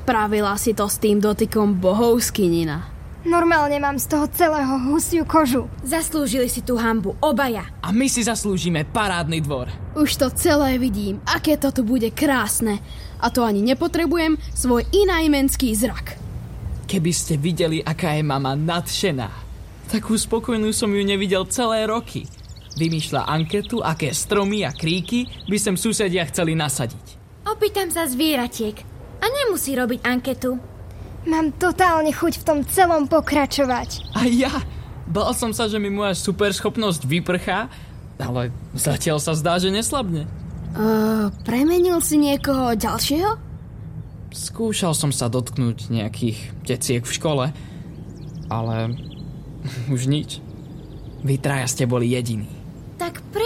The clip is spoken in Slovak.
Spravila si to s tým dotykom bohovskynina. Normálne mám z toho celého husiu kožu. Zaslúžili si tú hanbu obaja. A my si zaslúžime parádny dvor. Už to celé vidím, aké to tu bude krásne. A to ani nepotrebujem svoj inajmenský zrak. Keby ste videli, aká je mama nadšená. Takú spokojnú som ju nevidel celé roky. Vymýšľa anketu, aké stromy a kríky by sem susedia chceli nasadiť. Opýtam sa zvieratiek. A nemusí robiť anketu. Mám totálne chuť v tom celom pokračovať. A ja? Bál som sa, že mi moja superschopnosť vyprchá, ale zatiaľ sa zdá, že neslabne. Premenil si niekoho ďalšieho? Skúšal som sa dotknúť nejakých deciek v škole, ale už nič. Vy traja ste boli jediní. Tak